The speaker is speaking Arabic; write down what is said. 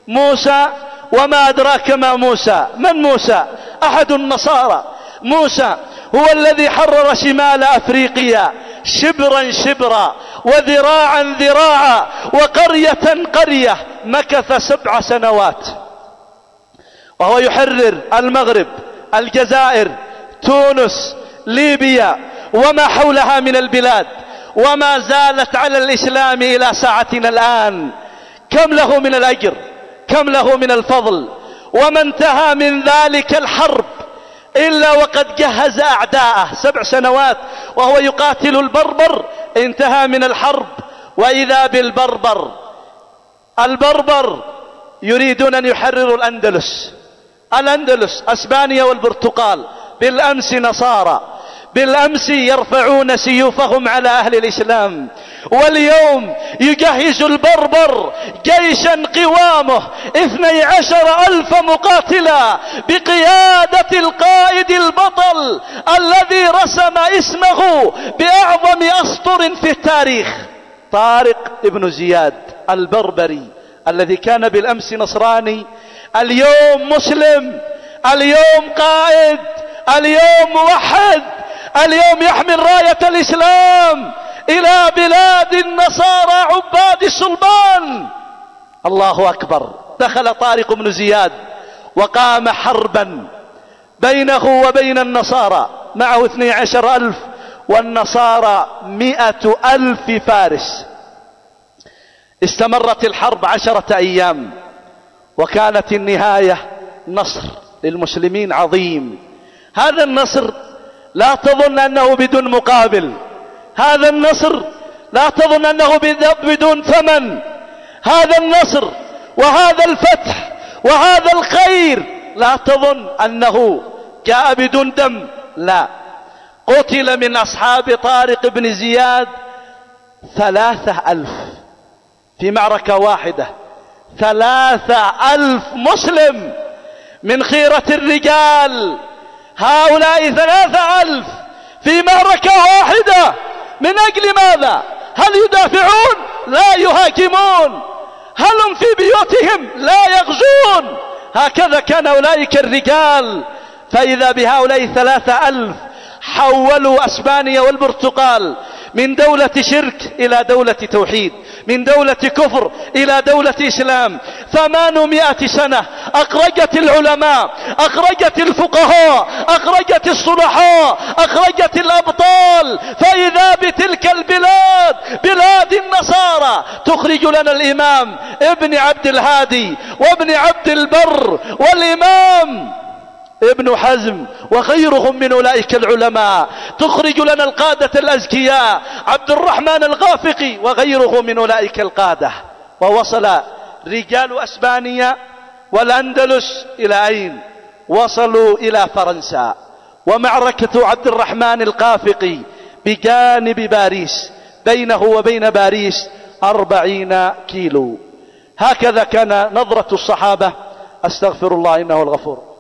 موسى وما أدراك ما موسى. من موسى؟ أحد النصارى. موسى هو الذي حرر شمال أفريقيا شبرا شبرا وذراعا ذراعا وقرية قرية، مكث 7 سنوات وهو يحرر المغرب، الجزائر، تونس، ليبيا وما حولها من البلاد، وما زالت على الإسلام إلى ساعتنا الآن. كم له من الأجر، كم له من الفضل. وما انتهى من ذلك الحرب إلا وقد جهز أعداءه 7 سنوات وهو يقاتل البربر. انتهى من الحرب وإذا البربر يريدون أن يحرروا الأندلس أسبانيا والبرتقال. بالأمس نصارى، بالأمس يرفعون سيوفهم على أهل الإسلام، واليوم يجهز البربر جيشا قوامه 12,000 مقاتلا بقيادة القائد البطل الذي رسم اسمه بأعظم أسطر في التاريخ، طارق بن زياد البربري، الذي كان بالأمس نصراني، اليوم مسلم، اليوم قائد، اليوم موحد، اليوم يحمل راية الإسلام إلى بلاد النصارى عباد الصلبان. الله أكبر. دخل طارق بن زياد وقام حربا بينه وبين النصارى، معه 12,000 والنصارى 100,000 فارس. استمرت الحرب 10 أيام وكانت النهاية نصر للمسلمين عظيم. هذا النصر لا تظن أنه بدون مقابل، هذا النصر لا تظن أنه بدون ثمن. هذا النصر وهذا الفتح وهذا الخير لا تظن أنه جاء بدون دم، لا. قتل من أصحاب طارق بن زياد 3,000 في معركة واحدة، 3,000 مسلم من خيرة الرجال. هؤلاء 3,000 في معركة واحدة، من أجل ماذا؟ هل يدافعون؟ لا يهاجمون. هل هم في بيوتهم؟ لا يغزون. هكذا كان أولئك الرجال. فإذا بهؤلاء 3,000 حولوا أسبانيا والبرتقال من دولة شرك إلى دولة توحيد، من دولة كفر إلى دولة إسلام. 800 سنة أخرجت العلماء، أخرجت الفقهاء، أخرجت الصلحاء، أخرجت الأبطال. فإذا بتلك البلاد بلاد النصارى تخرج لنا الإمام ابن عبد الهادي وابن عبد البر والإمام ابن حزم وغيرهم من أولئك العلماء، تخرج لنا القادة الأزكياء عبد الرحمن الغافقي وغيره من أولئك القادة. ووصل رجال أسبانيا والأندلس إلى أين؟ وصلوا إلى فرنسا. ومعركة عبد الرحمن الغافقي بجانب باريس، بينه وبين باريس 40 كيلو. هكذا كان نظرة الصحابة. أستغفر الله إنه الغفور.